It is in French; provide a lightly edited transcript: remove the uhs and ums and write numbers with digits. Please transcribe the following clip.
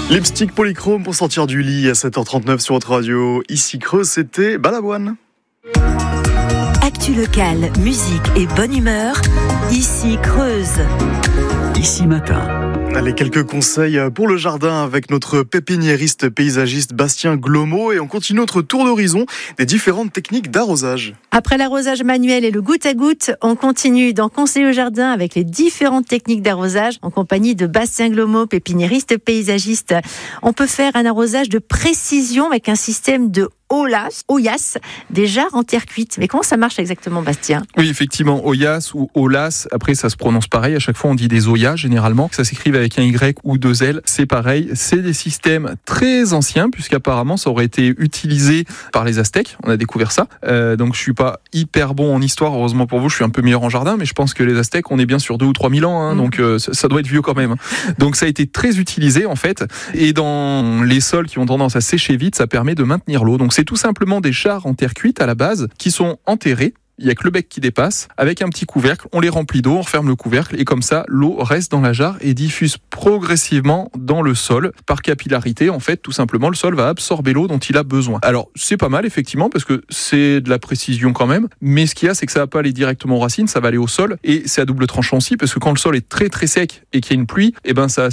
Lipstick polychrome pour sortir du lit à 7h39 sur votre radio. Ici Creuse, c'était Balavoine. Actu locale, musique et bonne humeur. Ici Creuse. Ici Matin. Allez, quelques conseils pour le jardin avec notre pépiniériste paysagiste Bastien Glomo et on continue notre tour d'horizon des différentes techniques d'arrosage. Après l'arrosage manuel et le goutte à goutte, on continue d'en conseiller au jardin avec les différentes techniques d'arrosage en compagnie de Bastien Glomo, pépiniériste paysagiste. On peut faire un arrosage de précision avec un système de Oyas, des jarres en terre cuite. Mais comment ça marche exactement, Bastien ? Oui, effectivement, Oyas ou Olas, après ça se prononce pareil, à chaque fois on dit des Oyas généralement, ça s'écrive avec un Y ou deux L, c'est pareil. C'est des systèmes très anciens, puisqu'apparemment ça aurait été utilisé par les Aztèques, on a découvert ça. Donc je suis pas hyper bon en histoire, heureusement pour vous, je suis un peu meilleur en jardin, mais je pense que les Aztèques, on est bien sur 2 ou 3 000 ans, donc ça doit être vieux quand même. Donc ça a été très utilisé en fait, et dans les sols qui ont tendance à sécher vite, ça permet de maintenir l'eau. Donc c'est tout simplement des jarres en terre cuite à la base qui sont enterrées. Il n'y a que le bec qui dépasse, avec un petit couvercle, on les remplit d'eau, on referme le couvercle et comme ça, l'eau reste dans la jarre et diffuse progressivement dans le sol. Par capillarité, en fait, tout simplement, le sol va absorber l'eau dont il a besoin. Alors, c'est pas mal, effectivement, parce que c'est de la précision quand même, mais ce qu'il y a, c'est que ça va pas aller directement aux racines, ça va aller au sol et c'est à double tranchant aussi, parce que quand le sol est très très sec et qu'il y a une pluie, ça